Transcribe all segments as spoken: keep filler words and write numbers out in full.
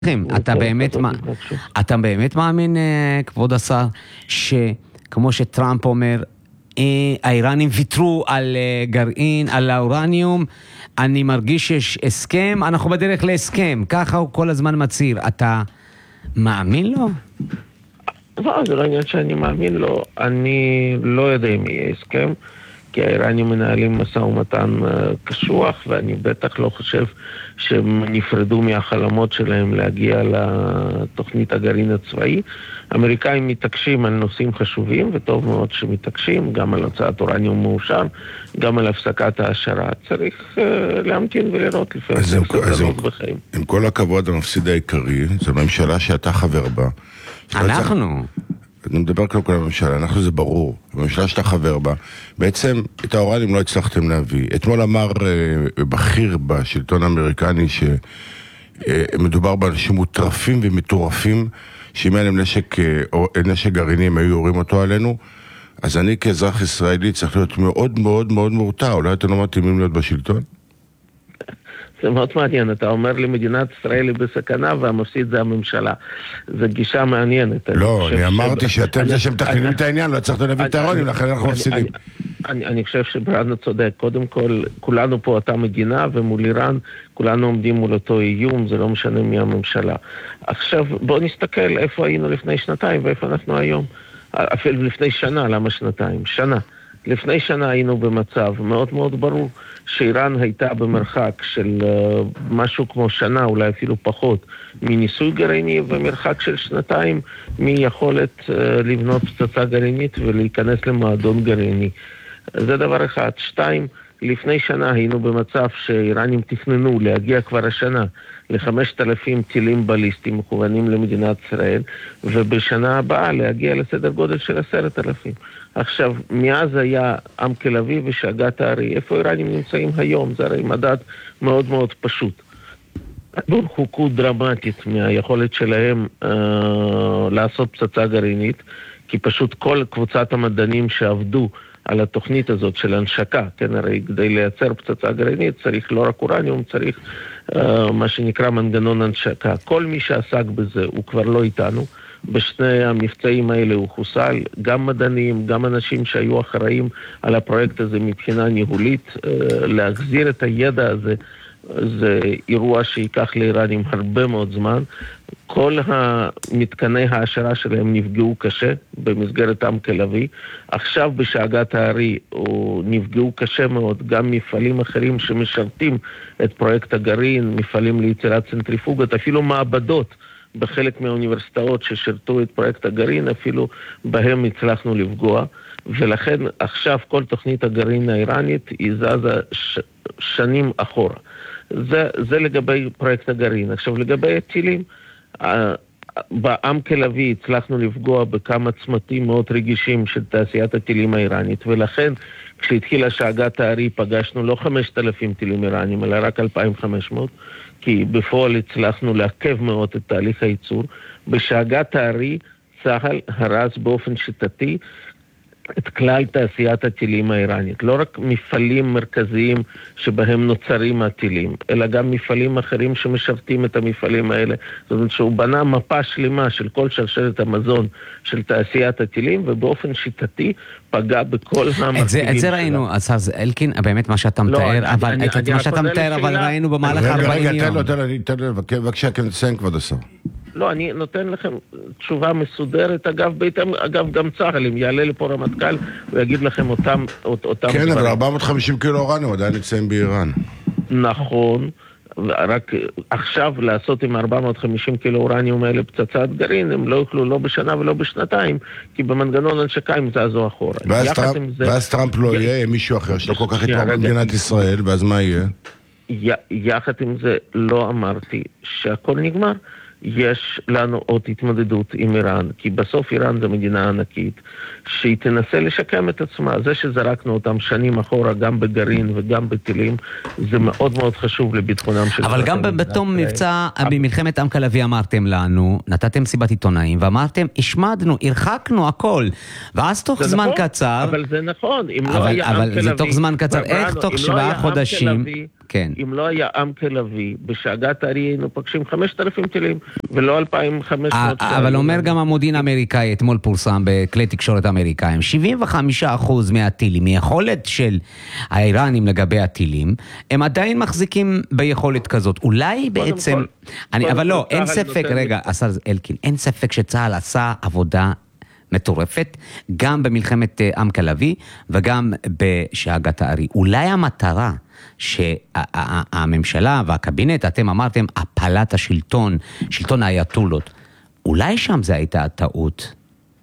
אתה באמת, אתה באמת מאמין, כבוד השר, שכמו שטראמפ אומר, האיראנים ויתרו על גרעין, על האורניום, אני מרגיש שיש הסכם, אנחנו בדרך להסכם, ככה הוא כל הזמן מצהיר. אתה מאמין לו? לא, זה לא עניין שאני מאמין לו. אני לא יודע אם יהיה הסכם, כי האיראנים מנהלים משא ומתן קשוח, ואני בטח לא חושב שהם נפרדו מהחלומות שלהם להגיע לתוכנית הגרעין הצבאי. האמריקאים מתעקשים על נושאים חשובים, וטוב מאוד שמתעקשים, גם על הוצאת אורניום מאושר, גם על הפסקת ההשערה. צריך uh, להמתין ולראות לפעמים. אז, אז עם, עם כל הכבוד, המפסיד העיקרי, זו ממשלה שאתה חבר בה. אנחנו... אני מדבר כל כל הממשלה, אנחנו זה ברור, הממשלה שאתה חבר בה, בעצם את האורניום לא הצלחתם להביא. אתמול אמר אה, בכיר בשלטון האמריקני שמדובר באנשים מוטרפים ומטורפים, שאם היה להם נשק, אה, נשק גרעינים היו יורים אותו עלינו, אז אני כאזרח ישראלי צריך להיות מאוד מאוד מאוד מורתע, אולי אתם לא מתאימים להיות בשלטון? זה מאוד מעניין, אתה אומר לי מדינת ישראל היא בסכנה והמפסיד זה הממשלה. זו גישה מעניינת. לא, אני אמרתי שאתם זה שמתכננים את העניין, לא הצלחתם להביא את האורניום, לכן אנחנו מפסידים. אני חושב שברדנה צודק, קודם כל, כולנו פה אותה מדינה, ומול איראן, כולנו עומדים מול אותו איום, זה לא משנה מי הממשלה. עכשיו, בואו נסתכל איפה היינו לפני שנתיים ואיפה אנחנו היום. אפילו לפני שנה, למה שנתיים? שנה. לפני שנה היינו במצב מאוד מאוד ברור שאיראן הייתה במרחק של uh, משהו כמו שנה, אולי אפילו פחות, מניסוי גרעיני, ומרחק של שנתיים מיכולת uh, לבנות פצצה גרעינית ולהיכנס למועדון גרעיני. זה דבר אחד. שתיים, לפני שנה היינו במצב שאיראנים תכננו להגיע כבר השנה ל-חמשת אלפים טילים בליסטיים מכוונים למדינת ישראל, ובשנה הבאה להגיע לסדר גודל של עשרת אלפים. עכשיו, מאז היה עם תל אביב ושאגת הארי. איפה איראנים נמצאים היום? זה הרי מדד מאוד מאוד פשוט. הורחקו דרמטית מהיכולת שלהם אה, לעשות פצצה גרעינית, כי פשוט כל קבוצת המדענים שעבדו על התוכנית הזאת של הנשקה, כן, הרי כדי לייצר פצצה גרעינית צריך לא רק אורניום, צריך אה, מה שנקרא מנגנון הנשקה. כל מי שעסק בזה הוא כבר לא איתנו. בשני המבצעים האלה הוא חוסל, גם מדענים, גם אנשים שהיו אחראים על הפרויקט הזה מבחינה ניהולית. להחזיר את הידע הזה, זה אירוע שיקח לאיראנים הרבה מאוד זמן. כל המתקני ההשערה שלהם נפגעו קשה במסגרת עם תל אביב. עכשיו בשאגת הארי נפגעו קשה מאוד גם מפעלים אחרים שמשרתים את פרויקט הגרעין, מפעלים ליצירת צנטריפוגות, אפילו מעבדות בחלק מהאוניברסיטאות ששירתו את פרויקט הגרעין, אפילו בהם הצלחנו לפגוע, ולכן עכשיו כל תוכנית הגרעין האיראנית היא זזה ש... שנים אחורה. זה, זה לגבי פרויקט הגרעין. עכשיו לגבי הטילים, בעם תל אביב הצלחנו לפגוע בכמה צמתים מאוד רגישים של תעשיית הטילים האיראנית, ולכן כשהתחילה שאגת הארי פגשנו לא חמשת אלפים טילים איראנים, אלא רק אלפיים וחמש מאות, כי בפועל הצלחנו לעכב מאוד את תהליך הייצור. בשאגת הארי צה"ל הרס באופן שיטתי את כלל תעשיית הטילים האיראנית. לא רק מפעלים מרכזיים שבהם נוצרים הטילים, אלא גם מפעלים אחרים שמשרתים את המפעלים האלה. זאת אומרת שהוא בנה מפה שלמה של כל שרשרת המזון של תעשיית הטילים, ובאופן שיטתי פגע בכל המרכיבים שלה. את זה ראינו, השר אלקין, באמת מה שאתה מתאר, אבל מה שאתה מתאר, אבל ראינו במהלך ארבעים יום. רגע, תן לו, תן לו, תן לו, בבקשה, כן, תסיים כבוד השר. לא, אני נותן לכם תשובה מסודרת, אגב, ביתם, אגב, גם צה"ל, אם יעלה לפה רמטכ"ל, הוא יגיד לכם אותם, אותם... כן, אבל ארבע מאות וחמישים קילו אורניום עדיין נמצאים באיראן. נכון, רק עכשיו לעשות עם ארבע מאות וחמישים קילו אורניום האלה פצצת גרעין, הם לא יוכלו לא בשנה ולא בשנתיים, כי במנגנון הנשקה הם זזו אחורה. ואז טראמפ לא יהיה מישהו אחר, שלא כל כך יתמוך במדינת ישראל, ואז מה יהיה? יחד עם זה לא אמרתי שהכל נגמר. יש לנו עוד התמודדות עם איראן, כי בסוף איראן זו מדינה ענקית, שהיא תנסה לשקם את עצמה. זה שזרקנו אותם שנים אחורה, גם בגרעין וגם בטילים, זה מאוד מאוד חשוב לביטחונם של... אבל גם בתום מבצע, במלחמת עם תל אביב אמרתם לנו, נתתם סיבת עיתונאים, ואמרתם, השמדנו, הרחקנו הכל, ואז תוך זמן קצר... אבל זה נכון, אם לא אבל, היה אבל עם תל זה אביב... תוך זמן קצר, איך תוך שבעה חודשים... כן. אם לא היה עמקה לביא, בשאגת הארי היינו פגשים חמשת אלפים טילים, ולא אלפיים וחמש מאות. אבל אומר גם המודיעין האמריקאי, אתמול פורסם בכלי תקשורת אמריקאים, שבעים וחמישה אחוז מהטילים, מיכולת של האיראנים לגבי הטילים, הם עדיין מחזיקים ביכולת כזאת. אולי בעצם... אני, אבל לא, אין ספק, רגע, השר אלקין, אין ספק שצה"ל עשה עבודה מטורפת, גם במלחמת עמקה לביא, וגם בשאגת הארי. אולי המטרה שהממשלה והקבינט, אתם אמרתם, הפלת השלטון, שלטון האייתולות, אולי שם זה הייתה הטעות.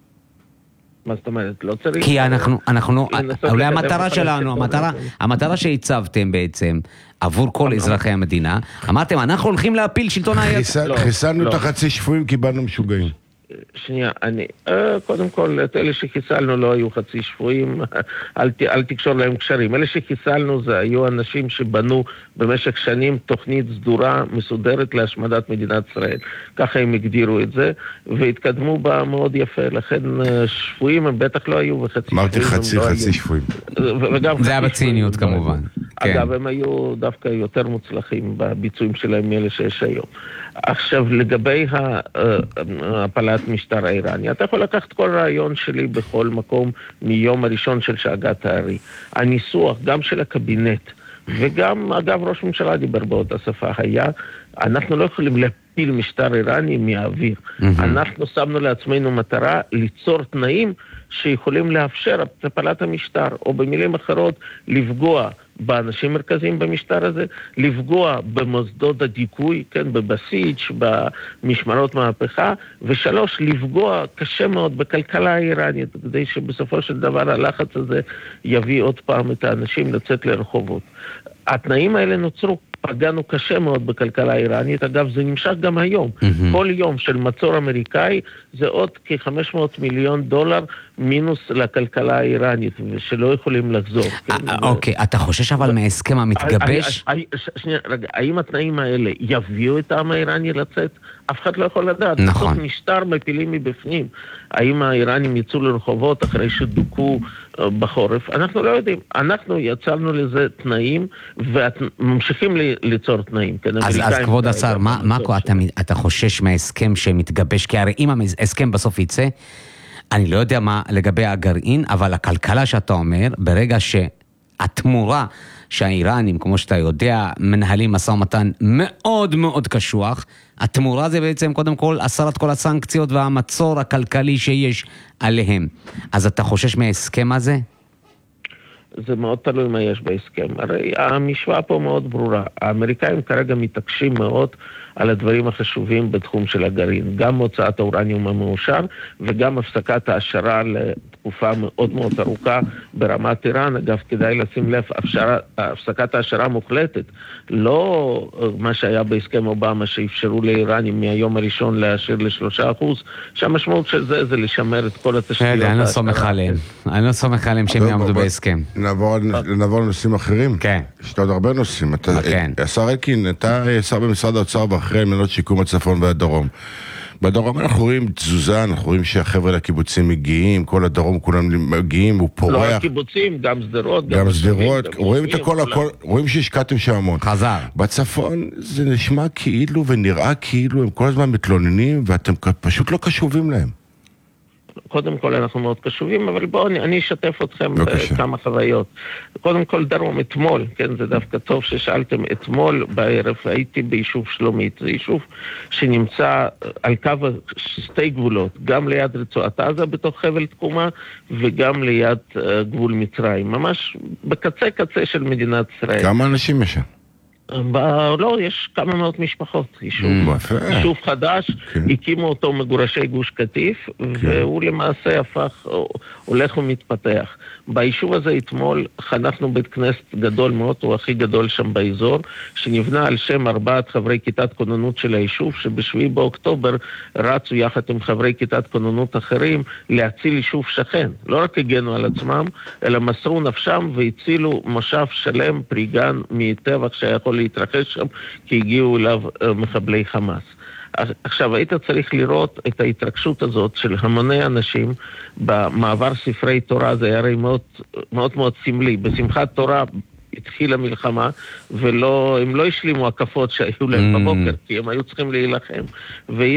מה זאת אומרת? לא צריך... כי אנחנו, אנחנו, אולי המטרה שלנו, המטרה, המטרה שהצבתם בעצם, עבור כל אזרחי המדינה, אמרתם, אנחנו הולכים להפיל שלטון האייתולות. חיסלנו את החצי שפויים, קיבלנו משוגעים. שנייה, אני, קודם כל, את אלה שחיסלנו לא היו חצי שפויים, אל, אל תקשור להם קשרים. אלה שחיסלנו זה היו אנשים שבנו במשך שנים תוכנית סדורה, מסודרת להשמדת מדינת ישראל. ככה הם הגדירו את זה, והתקדמו בה מאוד יפה. לכן שפויים הם בטח לא היו, וחצי שפויים אמרתי חצי, לא חצי היו. שפויים. זה היה בציניות כמובן. אגב, הם היו דווקא יותר מוצלחים בביצועים שלהם מאלה שיש היום. עכשיו, לגבי הפלת משטר האיראני, אתה יכול לקחת כל רעיון שלי בכל מקום מיום הראשון של שאגת הארי. הניסוח, גם של הקבינט, וגם, אגב, ראש ממשלה דיבר באותה שפה, היה, אנחנו לא יכולים להפיל משטר איראני מהאוויר. Mm-hmm. אנחנו שמנו לעצמנו מטרה ליצור תנאים שיכולים לאפשר את הפלת המשטר, או במילים אחרות, לפגוע באנשים מרכזיים במשטר הזה, לפגוע במוסדות הדיכוי, כן, בבסיץ', במשמרות מהפכה, ושלוש, לפגוע קשה מאוד בכלכלה האיראנית, כדי שבסופו של דבר הלחץ הזה יביא עוד פעם את האנשים לצאת לרחובות. התנאים האלה נוצרו, פגענו קשה מאוד בכלכלה האיראנית, אגב זה נמשך גם היום. Mm-hmm. כל יום של מצור אמריקאי זה עוד כ-חמש מאות מיליון דולר מינוס לכלכלה האיראנית, ושלא יכולים לחזור. אוקיי, אתה חושש אבל מהסכם המתגבש? שנייה, רגע, האם התנאים האלה יביאו את העם האיראני לצאת? אף אחד לא יכול לדעת. נכון. בסוף משטר מפילים מבפנים. האם האיראנים יצאו לרחובות אחרי שדוכו בחורף? אנחנו לא יודעים. אנחנו יצרנו לזה תנאים, וממשיכים ליצור תנאים. אז כבוד השר, מה אתה חושש מההסכם שמתגבש? כי הרי אם ההסכם בסוף יצא, אני לא יודע מה לגבי הגרעין, אבל הכלכלה שאתה אומר, ברגע שהתמורה שהאיראנים, כמו שאתה יודע, מנהלים משא ומתן מאוד מאוד קשוח, התמורה זה בעצם קודם כל הסרת כל הסנקציות והמצור הכלכלי שיש עליהם. אז אתה חושש מההסכם הזה? זה מאוד תלוי מה יש בהסכם. הרי המשוואה פה מאוד ברורה. האמריקאים כרגע מתעקשים מאוד על הדברים החשובים בתחום של הגרעין. גם הוצאת האורניום המאושר וגם הפסקת ההשערה לתקופה מאוד מאוד ארוכה ברמת איראן. אגב, כדאי לשים לב, הפסקת ההשערה מוחלטת. לא מה שהיה בהסכם אובמה שאפשרו לאיראנים מהיום הראשון להשאיר לשלושה אחוז, שהמשמעות של זה זה לשמר את כל התשתיות. אני לא סומך עליהם. אני לא סומך עליהם שהם יעמדו בהסכם. נעבור לנושאים אחרים. כן. יש עוד הרבה נושאים. כן. השר אלקין, אתה שר במשרד האוצר ואחראי על מנות שיקום הצפון והדרום. בדרום אנחנו רואים תזוזה, אנחנו רואים שהחבר'ה לקיבוצים מגיעים, כל הדרום כולם מגיעים, הוא פורח. לא הקיבוצים, גם סדרות. גם סדרות, רואים את הכל, רואים שהשקעתם שם המון. חזר. בצפון זה נשמע כאילו ונראה כאילו הם כל הזמן מתלוננים ואתם פשוט לא קשובים להם. קודם כל אנחנו מאוד קשובים, אבל בואו אני, אני אשתף אתכם בכמה חוויות. קודם כל דרום אתמול, כן, זה דווקא טוב ששאלתם, אתמול בערב הייתי ביישוב שלומית, זה יישוב שנמצא על קו שתי גבולות, גם ליד רצועת עזה בתוך חבל תקומה, וגם ליד uh, גבול מצרים, ממש בקצה קצה של מדינת ישראל. כמה אנשים יש שם? לא, יש כמה מאות משפחות, יישוב, יישוב חדש, הקימו אותו מגורשי גוש קטיף, והוא למעשה הפך, הולך ומתפתח. ביישוב הזה אתמול חנכנו בית כנסת גדול מאוד, הוא הכי גדול שם באזור, שנבנה על שם ארבעת חברי כיתת כוננות של היישוב, שבשביעי באוקטובר רצו יחד עם חברי כיתת כוננות אחרים להציל יישוב שכן. לא רק הגנו על עצמם, אלא מסרו נפשם והצילו מושב שלם פרי גן מטבח שיכול להתרחש שם, כי הגיעו אליו מחבלי חמאס. עכשיו, היית צריך לראות את ההתרגשות הזאת של המוני אנשים במעבר ספרי תורה, זה היה הרי מאוד מאוד, מאוד סמלי. בשמחת תורה התחילה מלחמה, והם לא השלימו הקפות שהיו להם בבוקר, כי הם היו צריכים להילחם.